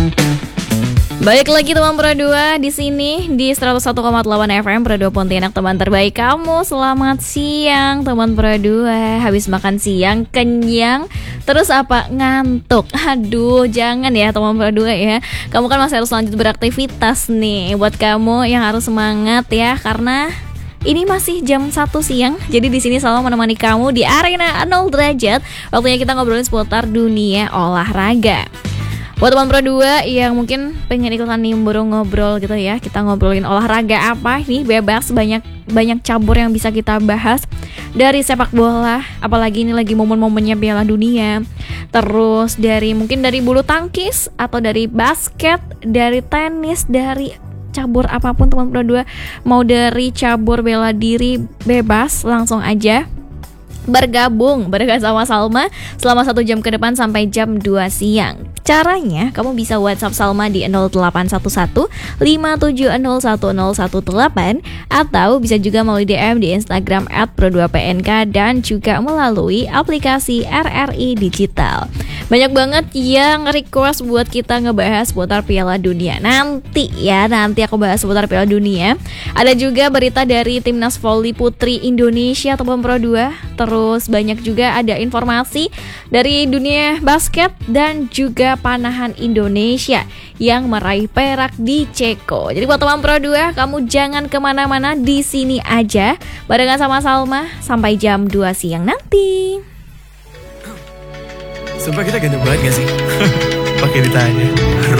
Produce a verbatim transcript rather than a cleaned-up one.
Balik lagi teman Pro dua di sini di seratus satu koma delapan F M Pro dua Pontianak, teman terbaik kamu. Selamat siang teman Pro dua. Habis makan siang kenyang, terus apa? Ngantuk. Aduh, jangan ya teman Pro dua ya. Kamu kan masih harus lanjut beraktivitas nih. Buat kamu yang harus semangat ya, karena ini masih jam satu siang. Jadi di sini selalu menemani kamu di Arena nol Derajat. Waktunya kita ngobrolin seputar dunia olahraga. Buat teman Pro dua yang mungkin pengen ikutan nimbrung ngobrol gitu ya, kita ngobrolin olahraga apa nih, bebas, banyak banyak cabur yang bisa kita bahas. Dari sepak bola, apalagi ini lagi momen-momennya Piala Dunia. Terus dari mungkin dari bulu tangkis atau dari basket, dari tenis, dari cabur apapun teman Pro dua. Mau dari cabur bela diri, bebas, langsung aja bergabung bareng sama Salma selama satu jam ke depan sampai jam dua siang. Caranya, kamu bisa WhatsApp Salma di nol delapan satu satu lima tujuh nol satu nol satu delapan atau bisa juga melalui D M di Instagram at pro dua p n k dan juga melalui aplikasi R R I Digital. Banyak banget yang request buat kita ngebahas seputar Piala Dunia. Nanti ya, nanti aku bahas seputar Piala Dunia. Ada juga berita dari Timnas Voli Putri Indonesia atau Pro dua. Terus banyak juga ada informasi dari dunia basket dan juga panahan Indonesia yang meraih perak di Ceko. Jadi buat teman Pro dua, kamu jangan kemana-mana, di sini aja barengan sama Salma sampai jam dua siang nanti. Sumpah kita ganteng banget gak sih? Pakai ditanya.